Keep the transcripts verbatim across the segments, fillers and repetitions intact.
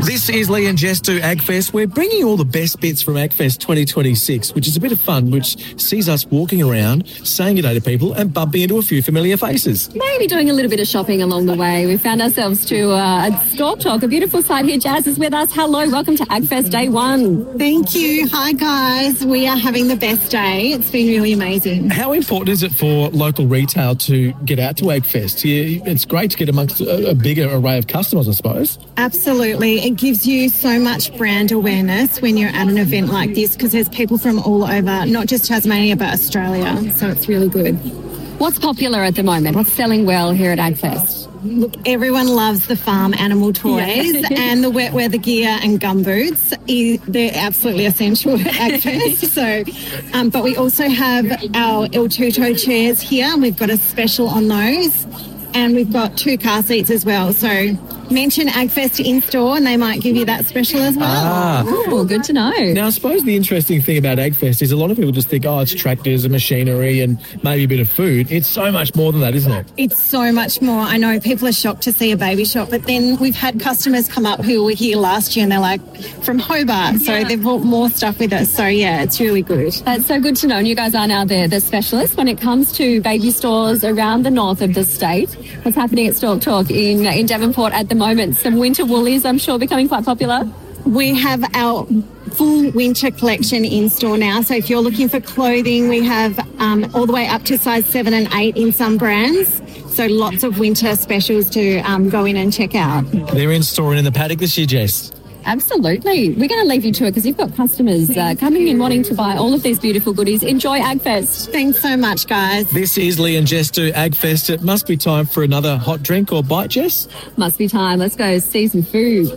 This is Lee and Jess do AgFest. We're bringing all the best bits from AgFest twenty twenty-six, which is a bit of fun, which sees us walking around, saying good day to people and bumping into a few familiar faces. Maybe doing a little bit of shopping along the way. We found ourselves to uh, a Stalk Talk, a beautiful site here. Jazz is with us. Hello, welcome to AgFest Day One. Thank you. Hi, guys. We are having the best day. It's been really amazing. How important is it for local retail to get out to AgFest? Yeah, it's great to get amongst a, a bigger array of customers, I suppose. Absolutely. It gives you so much brand awareness when you're at an event like this because there's people from all over, not just Tasmania, but Australia. So it's really good. What's popular at the moment? What's selling well here at AgFest? Look, everyone loves the farm animal toys Yeah. and the wet weather gear and gumboots. They're absolutely essential at AgFest. So, um, but we also have our El Tuto chairs here, and we've got a special on those. And we've got two car seats as well. So mention AgFest in-store and they might give you that special as well. Ah. Ooh, good to know. Now, I suppose the interesting thing about AgFest is a lot of people just think, oh, it's tractors and machinery and maybe a bit of food. It's so much more than that, isn't it? It's so much more. I know people are shocked to see a baby shop, but then we've had customers come up who were here last year and they're like, from Hobart. So Yeah. they've bought more stuff with us. So, yeah, it's really good. That's so good to know. And you guys are now the, the specialists when it comes to baby stores around the north of the state. What's happening at Stalk Talk in, in Devonport at the moment? Some winter woolies, I'm sure, becoming quite popular. We have our full winter collection in store now. So if you're looking for clothing, we have um, all the way up to size seven and eight in some brands. So lots of winter specials to um, go in and check out. They're in store and in the paddock this year, Jess. Absolutely. We're going to leave you to it because you've got customers uh, coming in wanting to buy all of these beautiful goodies. Enjoy AgFest. Thanks so much, guys. This is Lee and Jess do AgFest. It must be time for another hot drink or bite, Jess. Must be time. Let's go see some food.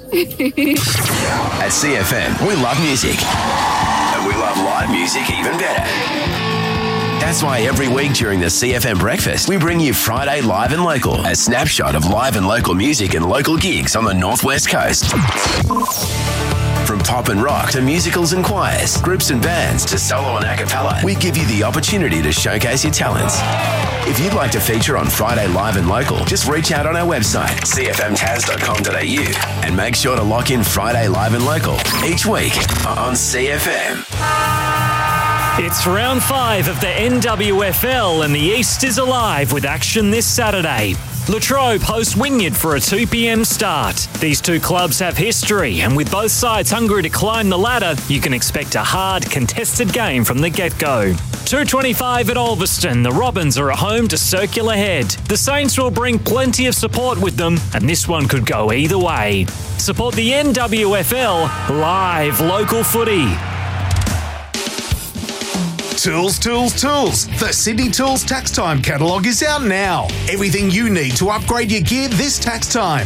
At C F M, we love music. And we love live music even better. That's why every week during the C F M Breakfast, we bring you Friday Live and Local, a snapshot of live and local music and local gigs on the Northwest Coast. From pop and rock to musicals and choirs, groups and bands to solo and a cappella, we give you the opportunity to showcase your talents. If you'd like to feature on Friday Live and Local, just reach out on our website, c f m tas dot com dot a u, and make sure to lock in Friday Live and Local each week on C F M. It's round five of the N W F L and the East is alive with action this Saturday. Latrobe host Wynyard for a two p.m. start. These two clubs have history, and with both sides hungry to climb the ladder, you can expect a hard, contested game from the get-go. two twenty-five at Ulverston, the Robins are at home to Circular Head. The Saints will bring plenty of support with them, and this one could go either way. Support the N W F L, live local footy. Tools, tools, tools. The Sydney Tools Tax Time catalogue is out now. Everything you need to upgrade your gear this tax time.